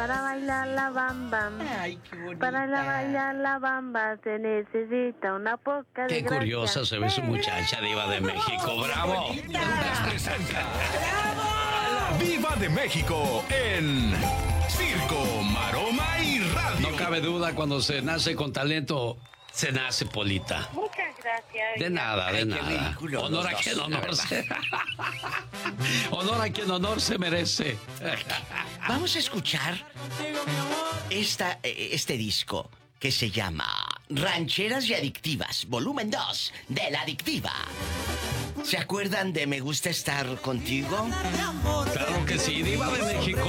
Para bailar la bamba. Ay, qué bonita. Para bailar la bamba se necesita una poca de Qué gracia. curiosa se ve su muchacha, Diva de México. ¡Bravo! Presenta la Diva de México en Circo, Maroma y Radio. No cabe duda, cuando se nace con talento, se nace, Polita. Muchas gracias. De nada, de Ay, qué nada. ridículo Honor a los quien dos, la honor se... Honor a quien honor se merece. Vamos a escuchar este disco que se llama Rancheras y Adictivas, volumen 2 de La Adictiva. ¿Se acuerdan de Me gusta estar contigo? Claro que sí, Diva de México.